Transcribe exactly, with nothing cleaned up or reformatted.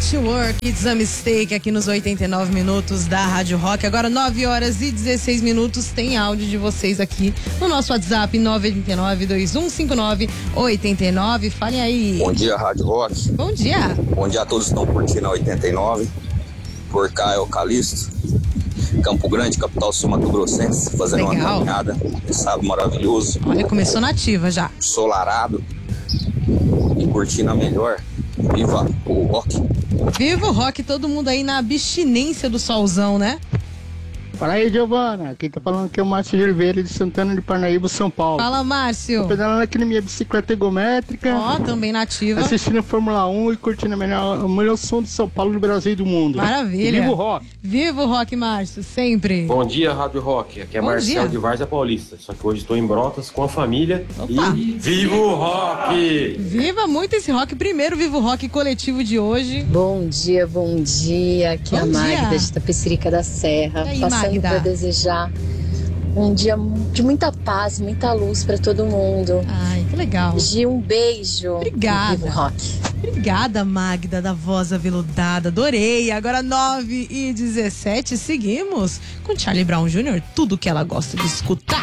to Work, It's a Mistake, aqui nos oitenta e nove minutos da Rádio Rock. Agora nove horas e dezesseis minutos, tem áudio de vocês aqui no nosso WhatsApp nove oito nove, dois um cinco nove, oito nove. Falem aí. Bom dia, Rádio Rock. Bom dia. Bom dia a todos que estão curtindo a oitenta e nove. Por cá é o Calixto, Campo Grande, capital sul-mato-grossense, fazendo Legal. uma caminhada, esse sábado maravilhoso. Olha, começou na ativa já. Solarado e curtindo a melhor. Viva o rock. Viva o rock, todo mundo aí na abstinência do solzão, né? Fala aí, Giovana. Quem tá falando aqui é o Márcio de Oliveira de Santana de Parnaíba, São Paulo. Fala, Márcio. Tô pedalando aqui na minha bicicleta ergométrica. Ó, também na ativa. Assistindo a Fórmula um e curtindo a melhor, o melhor som de São Paulo, do Brasil e do mundo. Maravilha. Viva o rock. Viva o rock, Márcio, sempre. Bom dia, Rádio Rock. Aqui é Bom Marcel dia. de Várzea Paulista. Só que hoje estou em Brotas com a família. Opa. E viva o rock! Viva muito esse rock. Primeiro, viva o rock coletivo de hoje. Bom dia, bom dia. Aqui é a Bom Magda dia. de Tapecerica da Serra, E aí, passando Magda? para desejar um dia de muita paz, muita luz para todo mundo. Ai, que legal. Gi, um beijo. Obrigada. Viva o rock. Obrigada, Magda, da voz aveludada. Adorei. Agora nove e dezessete, seguimos com Charlie Brown Júnior Tudo que ela gosta de escutar.